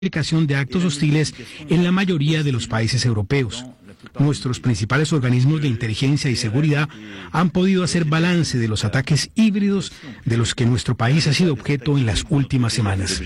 multiplicación de actos hostiles en la mayoría de los países europeos. Nuestros principales organismos de inteligencia y seguridad han podido hacer balance de los ataques híbridos de los que nuestro país ha sido objeto en las últimas semanas.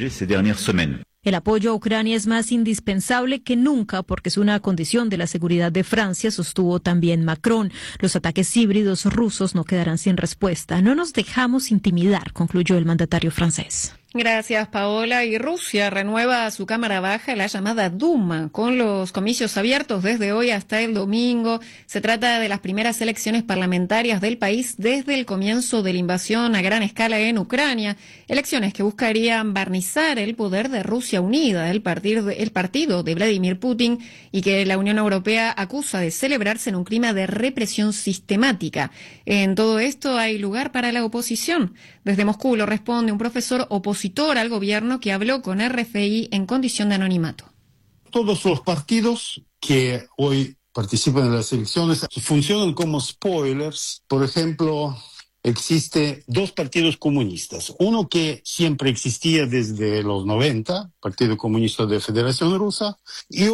El apoyo a Ucrania es más indispensable que nunca porque es una condición de la seguridad de Francia, sostuvo también Macron. Los ataques híbridos rusos no quedarán sin respuesta. No nos dejamos intimidar, concluyó el mandatario francés. Gracias, Paola. Y Rusia renueva su Cámara Baja, la llamada Duma, con los comicios abiertos desde hoy hasta el domingo. Se trata de las primeras elecciones parlamentarias del país desde el comienzo de la invasión a gran escala en Ucrania. Elecciones que buscarían barnizar el poder de Rusia Unida, el partido de Vladimir Putin, y que la Unión Europea acusa de celebrarse en un clima de represión sistemática. En todo esto hay lugar para la oposición. Desde Moscú lo responde un profesor opositor al gobierno que habló con RFI en condición de anonimato. Todos los partidos que hoy participan en las elecciones funcionan como spoilers. Por ejemplo, existe dos partidos comunistas. Uno que siempre existía desde los 90, Partido Comunista de Federación Rusa, y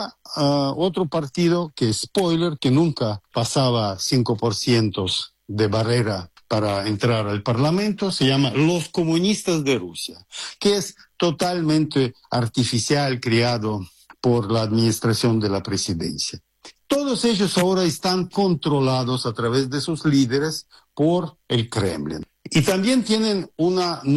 otro partido que es spoiler, que nunca pasaba 5% de barrera para entrar al Parlamento, se llama Los Comunistas de Rusia, que es totalmente artificial, creado por la administración de la presidencia. Todos ellos ahora están controlados a través de sus líderes por el Kremlin. Y también tienen un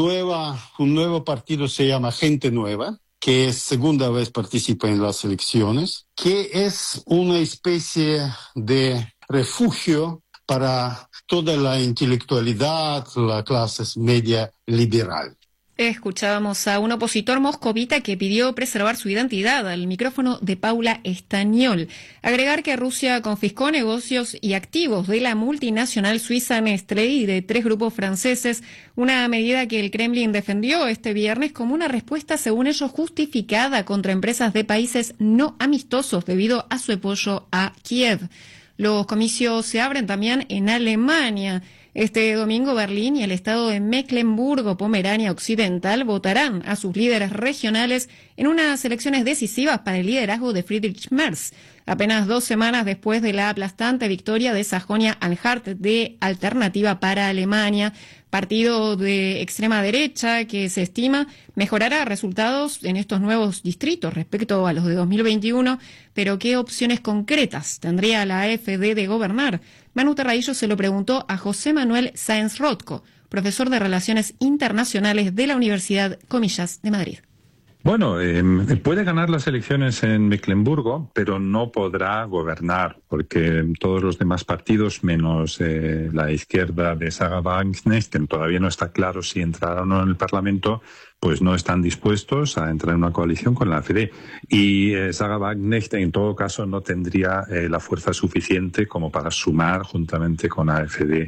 nuevo partido, se llama Gente Nueva, que es segunda vez participa en las elecciones, que es una especie de refugio para toda la intelectualidad, la clase media liberal. Escuchábamos a un opositor moscovita que pidió preservar su identidad al micrófono de Paula Estañol. Agregar que Rusia confiscó negocios y activos de la multinacional suiza Nestlé y de 3 grupos franceses, una medida que el Kremlin defendió este viernes como una respuesta, según ellos, justificada contra empresas de países no amistosos debido a su apoyo a Kiev. Los comicios se abren también en Alemania. Este domingo Berlín y el estado de Mecklemburgo-Pomerania Occidental votarán a sus líderes regionales en unas elecciones decisivas para el liderazgo de Friedrich Merz, apenas 2 semanas después de la aplastante victoria de Sajonia-Anhalt de Alternativa para Alemania, partido de extrema derecha que se estima mejorará resultados en estos nuevos distritos respecto a los de 2021, pero ¿qué opciones concretas tendría la AfD de gobernar? Manu Terradillo se lo preguntó a José Manuel Sáenz Rotko, profesor de Relaciones Internacionales de la Universidad Comillas de Madrid. Bueno, puede ganar las elecciones en Mecklemburgo, pero no podrá gobernar, porque todos los demás partidos, menos la izquierda de Sarah Wagenknecht, que todavía no está claro si entrará o no en el Parlamento, pues no están dispuestos a entrar en una coalición con la AfD. Y Sarah Wagenknecht, en todo caso, no tendría la fuerza suficiente como para sumar, juntamente con la AfD,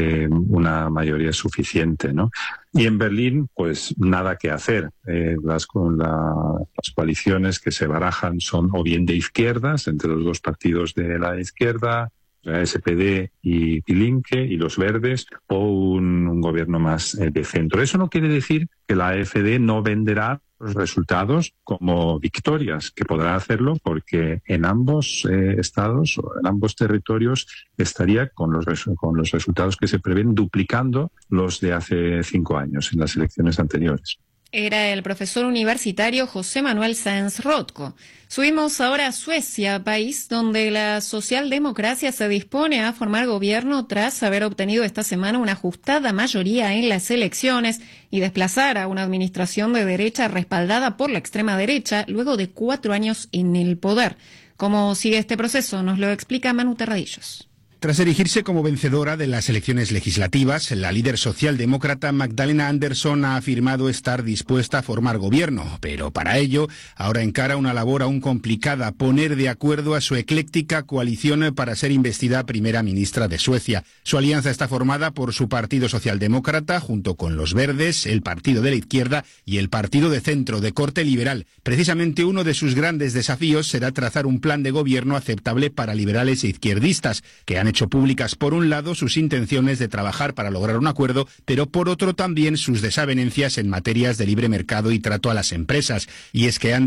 una mayoría suficiente, ¿no? Y en Berlín, pues nada que hacer. Las coaliciones que se barajan son o bien de izquierdas, entre los dos partidos de la izquierda, la SPD y Die Linke y los Verdes, o un gobierno más de centro. Eso no quiere decir que la AfD no venderá los resultados como victorias, que podrá hacerlo porque en ambos estados o en ambos territorios estaría con los resultados que se prevén duplicando los de hace 5 años en las elecciones anteriores. Era el profesor universitario José Manuel Sáenz Rotko. Subimos ahora a Suecia, país donde la socialdemocracia se dispone a formar gobierno tras haber obtenido esta semana una ajustada mayoría en las elecciones y desplazar a una administración de derecha respaldada por la extrema derecha luego de 4 años en el poder. ¿Cómo sigue este proceso? Nos lo explica Manu Terradillos. Tras erigirse como vencedora de las elecciones legislativas, la líder socialdemócrata Magdalena Andersson ha afirmado estar dispuesta a formar gobierno, pero para ello ahora encara una labor aún complicada: poner de acuerdo a su ecléctica coalición para ser investida primera ministra de Suecia. Su alianza está formada por su partido socialdemócrata junto con los Verdes, el partido de la izquierda y el partido de centro de corte liberal. Precisamente uno de sus grandes desafíos será trazar un plan de gobierno aceptable para liberales e izquierdistas, que han hecho públicas, por un lado, sus intenciones de trabajar para lograr un acuerdo, pero por otro también sus desavenencias en materias de libre mercado y trato a las empresas. Y es que